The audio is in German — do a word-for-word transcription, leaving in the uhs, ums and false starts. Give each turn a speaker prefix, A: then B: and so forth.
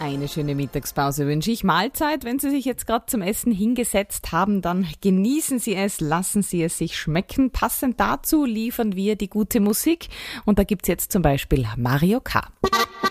A: Eine schöne Mittagspause wünsche ich. Mahlzeit, wenn Sie sich jetzt gerade zum Essen hingesetzt haben, dann genießen Sie es, lassen Sie es sich schmecken. Passend dazu liefern wir die gute Musik und da gibt's jetzt zum Beispiel Mario K.